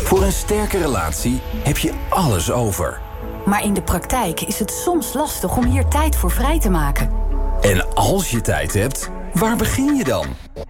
Voor een sterke relatie heb je alles over. Maar in de praktijk is het soms lastig om hier tijd voor vrij te maken. En als je tijd hebt, waar begin je dan?